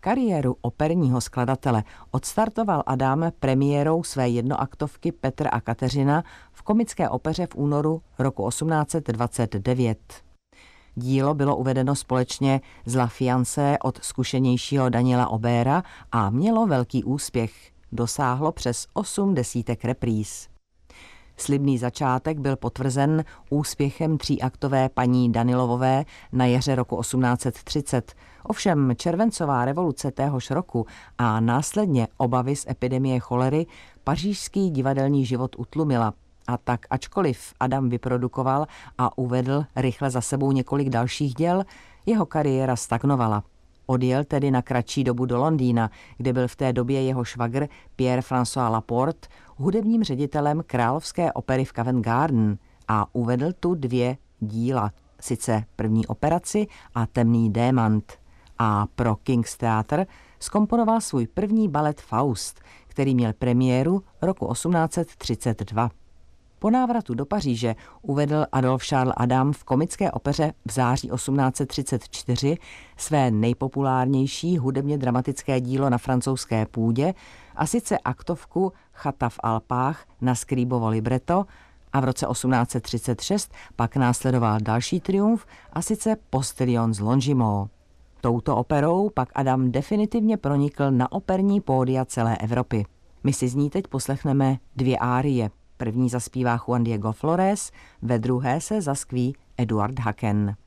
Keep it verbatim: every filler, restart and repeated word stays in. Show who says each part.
Speaker 1: Kariéru operního skladatele odstartoval Adam premiérou své jednoaktovky Petr a Kateřina v komické opeře v únoru roku osmnáct set dvacet devět. Dílo bylo uvedeno společně z La Fiancée od zkušenějšího Daniela Aubera a mělo velký úspěch. Dosáhlo přes osm desítek repríz. Slibný začátek byl potvrzen úspěchem tříaktové Paní Danilovové na jaře roku osmnáct set třicet. Ovšem červencová revoluce téhož roku a následně obavy z epidemie cholery pařížský divadelní život utlumila. A tak ačkoliv Adam vyprodukoval a uvedl rychle za sebou několik dalších děl, jeho kariéra stagnovala. Odjel tedy na kratší dobu do Londýna, kde byl v té době jeho švagr Pierre-François Laporte hudebním ředitelem Královské opery v Covent Garden a uvedl tu dvě díla, sice První operaci a Temný démant. A pro King's Theatre zkomponoval svůj první balet Faust, který měl premiéru roku osmnáct set třicet dva. Po návratu do Paříže uvedl Adolphe Charles Adam v komické opeře v září osmnáct set třicet čtyři své nejpopulárnější hudebně dramatické dílo na francouzské půdě, a sice aktovku Chata v Alpách na Scribovo libretto, a v roce osmnáct set třicet šest pak následoval další triumf, a sice Postilion z Longjumeau. Touto operou pak Adam definitivně pronikl na operní pódia celé Evropy. My si z ní teď poslechneme dvě árie. První zaspívá Juan Diego Flores, ve druhé se zaskví Eduard Haken.